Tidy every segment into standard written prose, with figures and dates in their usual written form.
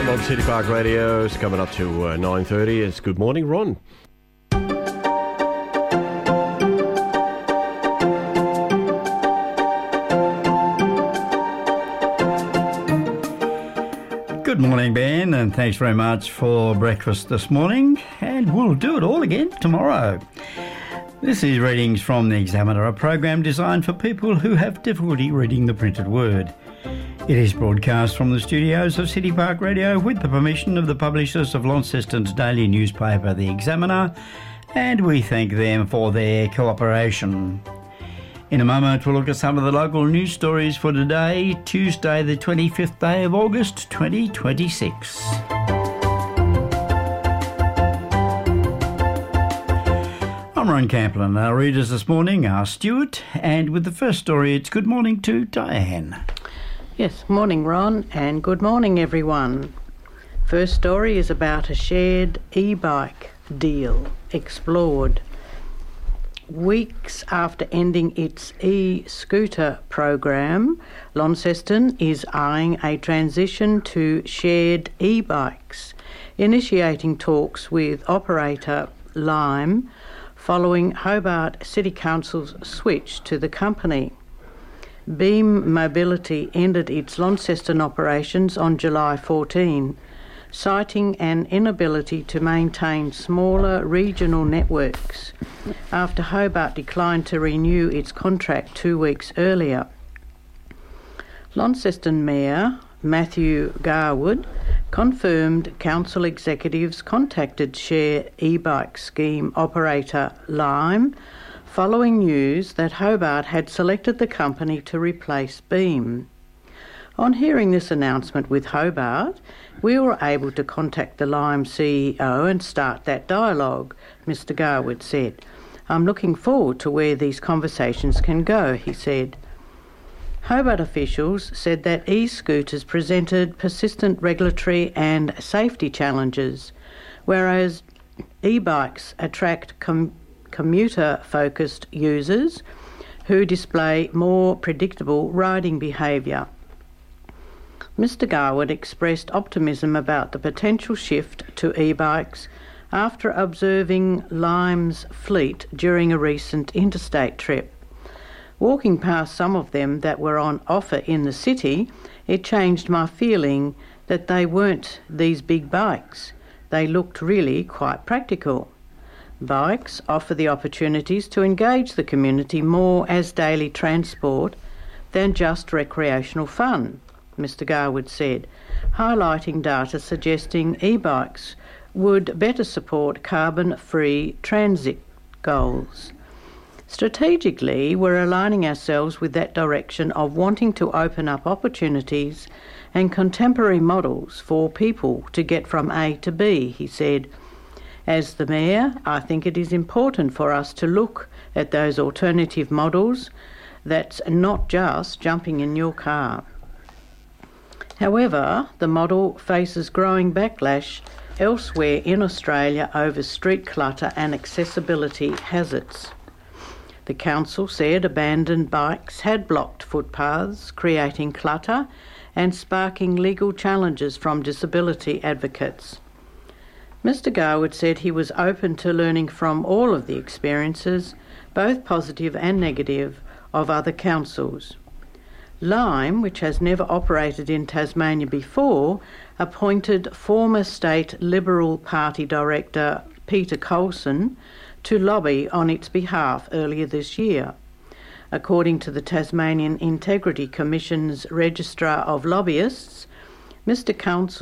on City Park Radio. It's coming up to 9:30. It's Good Morning, Ron. Good morning, Ben, and thanks very much for breakfast this morning, and we'll do it all again tomorrow. This is Readings from the Examiner, a program designed for people who have difficulty reading the printed word. It is broadcast from the studios of City Park Radio with the permission of the publishers of Launceston's daily newspaper, The Examiner, and we thank them for their cooperation. In a moment, we'll look at some of the local news stories for today, Tuesday the 25th day of August 2026. I'm Ron Camplin. Our readers this morning are Stuart, and with the first story, it's good morning to Diane. Yes, morning Ron, and good morning everyone. First story is about a shared e-bike deal explored. Weeks after ending its e-scooter program, Launceston is eyeing a transition to shared e-bikes, initiating talks with operator Lime following Hobart City Council's switch to the company. Beam Mobility ended its Launceston operations on July 14, citing an inability to maintain smaller regional networks after Hobart declined to renew its contract 2 weeks earlier. Launceston Mayor Matthew Garwood confirmed council executives contacted Share e-bike scheme operator Lime following news that Hobart had selected the company to replace Beam. On hearing this announcement with Hobart, we were able to contact the Lime CEO and start that dialogue, Mr Garwood said. I'm looking forward to where these conversations can go, he said. Hobart officials said that e-scooters presented persistent regulatory and safety challenges, whereas e-bikes attract commuter-focused users who display more predictable riding behaviour. Mr Garwood expressed optimism about the potential shift to e-bikes after observing Lime's fleet during a recent interstate trip. Walking past some of them that were on offer in the city, it changed my feeling that they weren't these big bikes. They looked really quite practical. Bikes offer the opportunities to engage the community more as daily transport than just recreational fun, Mr Garwood said, highlighting data suggesting e-bikes would better support carbon-free transit goals. Strategically, we're aligning ourselves with that direction of wanting to open up opportunities and contemporary models for people to get from A to B, he said. As the Mayor, I think it is important for us to look at those alternative models that's not just jumping in your car. However, the model faces growing backlash elsewhere in Australia over street clutter and accessibility hazards. The council said abandoned bikes had blocked footpaths, creating clutter and sparking legal challenges from disability advocates. Mr Garwood said he was open to learning from all of the experiences, both positive and negative, of other councils. Lime, which has never operated in Tasmania before, appointed former State Liberal Party Director Peter Colson to lobby on its behalf earlier this year. According to the Tasmanian Integrity Commission's Registrar of Lobbyists, Mr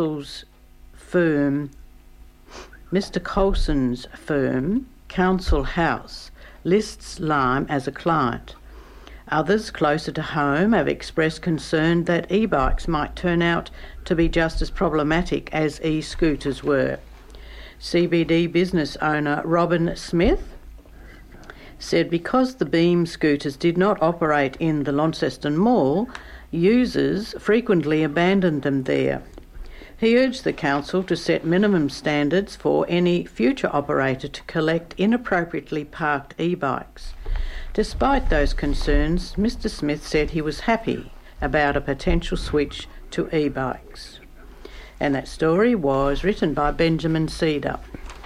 Colson's firm, Council House, lists Lime as a client. Others closer to home have expressed concern that e-bikes might turn out to be just as problematic as e-scooters were. CBD business owner Robin Smith said because the Beam scooters did not operate in the Launceston Mall, users frequently abandoned them there. He urged the council to set minimum standards for any future operator to collect inappropriately parked e-bikes. Despite those concerns, Mr Smith said he was happy about a potential switch to e-bikes. And that story was written by Benjamin Cedar.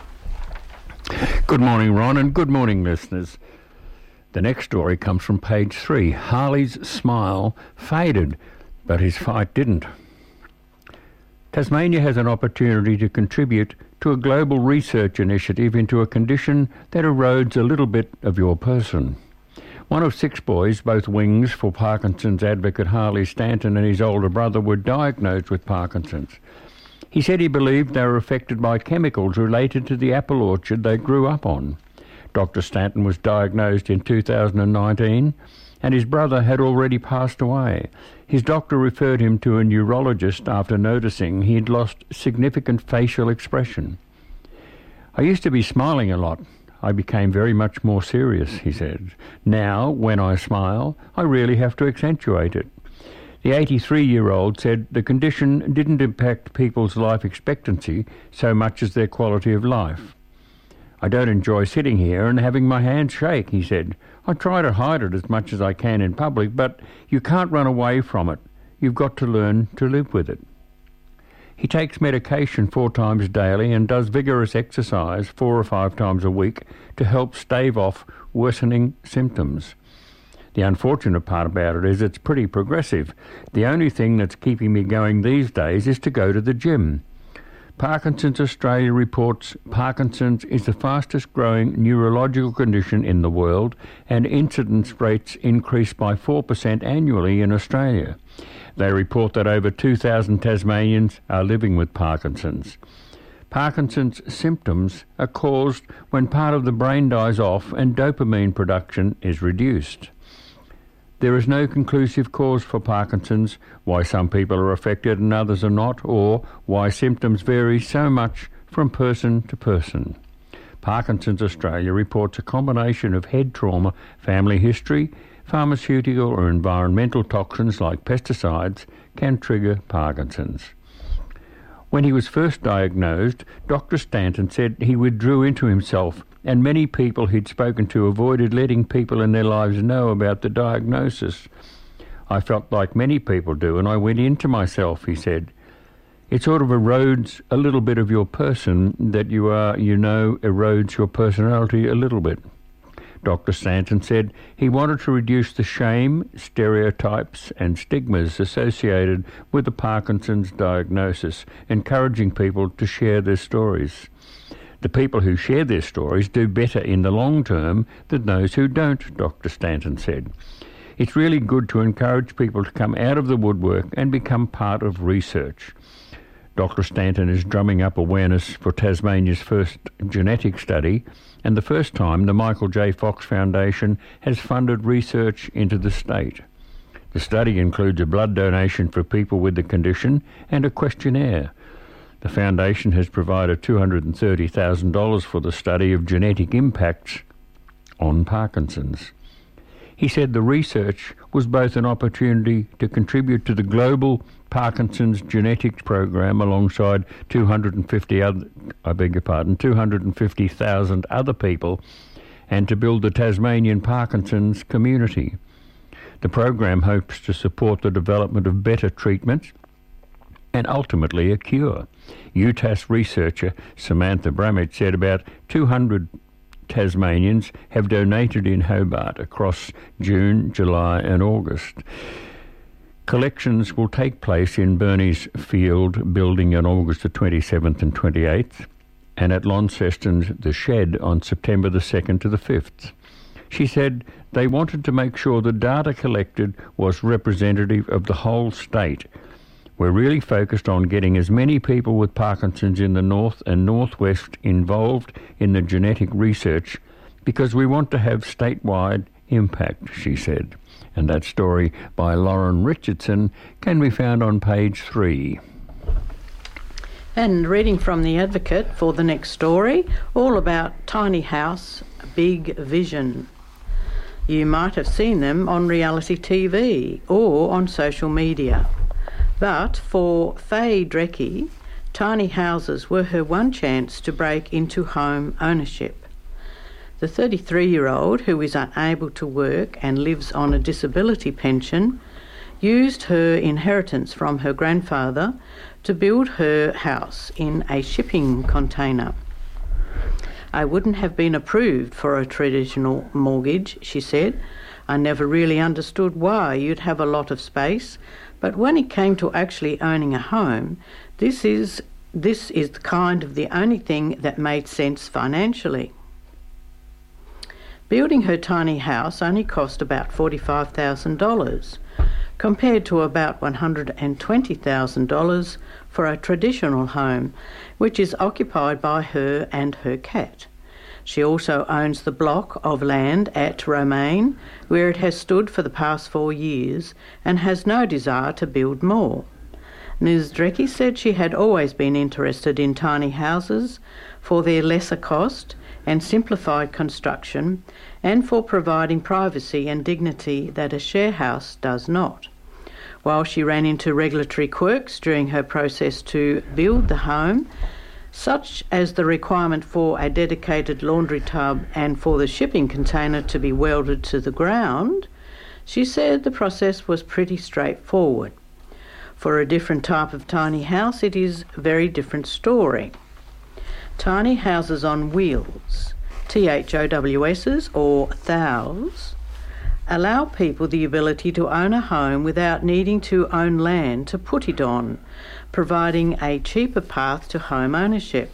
Good morning, Ron, and good morning, listeners. The next story comes from page 3. Harley's smile faded, but his fight didn't. Tasmania has an opportunity to contribute to a global research initiative into a condition that erodes a little bit of your person. One of 6 boys, both wings for Parkinson's advocate Harley Stanton and his older brother, were diagnosed with Parkinson's. He said he believed they were affected by chemicals related to the apple orchard they grew up on. Dr. Stanton was diagnosed in 2019 and his brother had already passed away. His doctor referred him to a neurologist after noticing he had lost significant facial expression. I used to be smiling a lot. I became very much more serious, he said. Now, when I smile, I really have to accentuate it. The 83-year-old said the condition didn't impact people's life expectancy so much as their quality of life. I don't enjoy sitting here and having my hands shake, he said. I try to hide it as much as I can in public, but you can't run away from it. You've got to learn to live with it. He takes medication 4 times daily and does vigorous exercise 4 or 5 times a week to help stave off worsening symptoms. The unfortunate part about it is it's pretty progressive. The only thing that's keeping me going these days is to go to the gym. Parkinson's Australia reports Parkinson's is the fastest growing neurological condition in the world and incidence rates increase by 4% annually in Australia. They report that over 2,000 Tasmanians are living with Parkinson's. Parkinson's symptoms are caused when part of the brain dies off and dopamine production is reduced. There is no conclusive cause for Parkinson's, why some people are affected and others are not, or why symptoms vary so much from person to person. Parkinson's Australia reports a combination of head trauma, family history, pharmaceutical or environmental toxins like pesticides can trigger Parkinson's. When he was first diagnosed, Dr. Stanton said he withdrew into himself, and many people he'd spoken to avoided letting people in their lives know about the diagnosis. I felt like many people do, and I went into myself, he said. It sort of erodes a little bit of your person that you are, erodes your personality a little bit. Dr. Stanton said he wanted to reduce the shame, stereotypes and stigmas associated with the Parkinson's diagnosis, encouraging people to share their stories. The people who share their stories do better in the long term than those who don't, Dr. Stanton said. It's really good to encourage people to come out of the woodwork and become part of research. Dr. Stanton is drumming up awareness for Tasmania's first genetic study, and the first time the Michael J. Fox Foundation has funded research into the state. The study includes a blood donation for people with the condition and a questionnaire. The foundation has provided $230,000 for the study of genetic impacts on Parkinson's. He said the research was both an opportunity to contribute to the global Parkinson's genetics program alongside 250,000 other people, and to build the Tasmanian Parkinson's community. The program hopes to support the development of better treatments and ultimately a cure. UTAS researcher Samantha Bramage said about 200 Tasmanians have donated in Hobart across June, July and August. Collections will take place in Bernie's Field building on August the 27th and 28th, and at Launceston's The Shed on September the 2nd to the 5th. She said they wanted to make sure the data collected was representative of the whole state. We're really focused on getting as many people with Parkinson's in the north and northwest involved in the genetic research because we want to have statewide impact, she said. And that story by Lauren Richardson can be found on page 3. And reading from The Advocate for the next story, all about Tiny House, Big Vision. You might have seen them on reality TV or on social media. But for Faye Drecke, tiny houses were her one chance to break into home ownership. The 33-year-old, who is unable to work and lives on a disability pension, used her inheritance from her grandfather to build her house in a shipping container. I wouldn't have been approved for a traditional mortgage, she said. I never really understood why you'd have a lot of space, but when it came to actually owning a home, this is kind of the only thing that made sense financially. Building her tiny house only cost about $45,000, compared to about $120,000 for a traditional home, which is occupied by her and her cat. She also owns the block of land at Romaine, where it has stood for the past 4 years, and has no desire to build more. Ms. Drecky said she had always been interested in tiny houses for their lesser cost and simplified construction, and for providing privacy and dignity that a share house does not. While she ran into regulatory quirks during her process to build the home, such as the requirement for a dedicated laundry tub and for the shipping container to be welded to the ground, she said the process was pretty straightforward. For a different type of tiny house, it is a very different story. Tiny houses on wheels, THOWSs or THOWs, allow people the ability to own a home without needing to own land to put it on, providing a cheaper path to home ownership.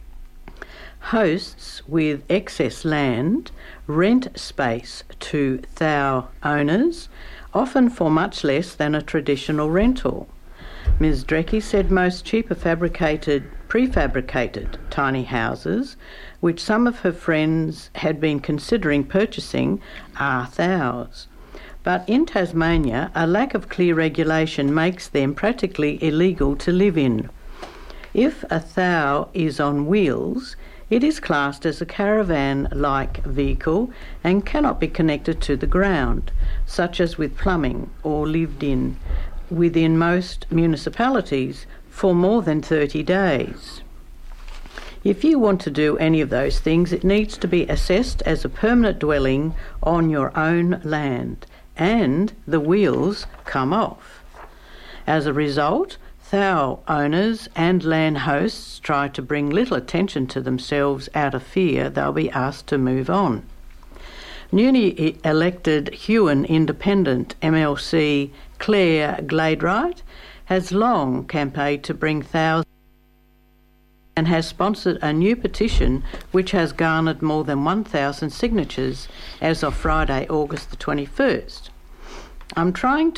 Hosts with excess land rent space to THOW owners, often for much less than a traditional rental. Ms. Drecky said most cheaper prefabricated tiny houses, which some of her friends had been considering purchasing, are THOWs. But in Tasmania, a lack of clear regulation makes them practically illegal to live in. If a THOW is on wheels, it is classed as a caravan-like vehicle and cannot be connected to the ground, such as with plumbing, or lived in within most municipalities for more than 30 days. If you want to do any of those things, it needs to be assessed as a permanent dwelling on your own land, and the wheels come off. As a result, THOW owners and land hosts try to bring little attention to themselves out of fear they'll be asked to move on. Newly elected Huon Independent MLC Claire Gladewright has long campaigned to bring THOWs and has sponsored a new petition which has garnered more than 1,000 signatures as of Friday, August the 21st. What I'm trying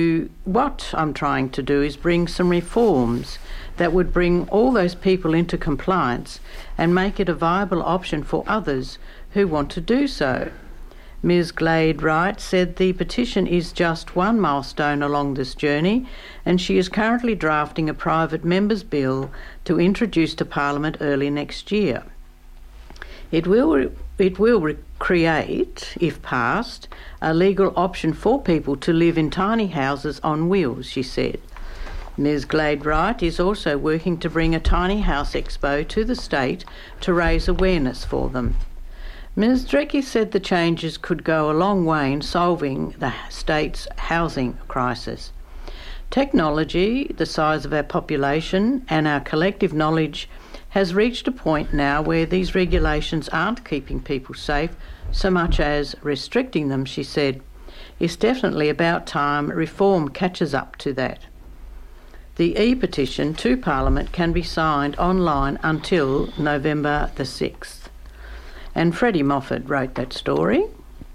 to do is bring some reforms that would bring all those people into compliance and make it a viable option for others who want to do so. Ms. Gladewright said the petition is just one milestone along this journey, and she is currently drafting a private member's bill to introduce to Parliament early next year. It will create, if passed, a legal option for people to live in tiny houses on wheels, she said. Ms. Gladewright is also working to bring a tiny house expo to the state to raise awareness for them. Ms. Drecky said the changes could go a long way in solving the state's housing crisis. Technology, the size of our population, and our collective knowledge has reached a point now where these regulations aren't keeping people safe so much as restricting them, she said. It's definitely about time reform catches up to that. The e-petition to Parliament can be signed online until November the 6th. And Freddie Moffat wrote that story.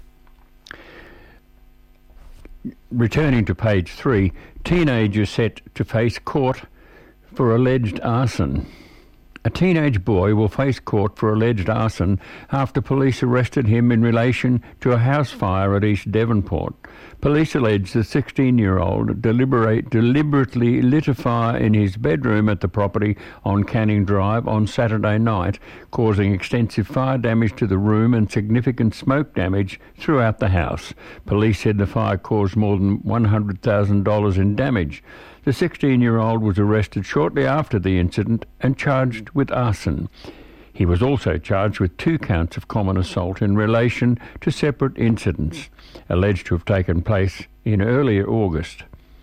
Returning to page 3, teenager set to face court for alleged arson. A teenage boy will face court for alleged arson after police arrested him in relation to a house fire at East Devonport. Police allege the 16-year-old deliberately lit a fire in his bedroom at the property on Canning Drive on Saturday night, causing extensive fire damage to the room and significant smoke damage throughout the house. Police said the fire caused more than $100,000 in damage. The 16-year-old was arrested shortly after the incident and charged with arson. He was also charged with 2 counts of common assault in relation to separate incidents, alleged to have taken place in earlier August.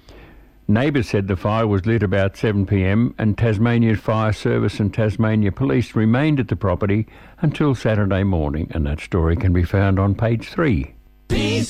Neighbours said the fire was lit about 7 p.m. and Tasmania's Fire Service and Tasmania Police remained at the property until Saturday morning, and that story can be found on page 3.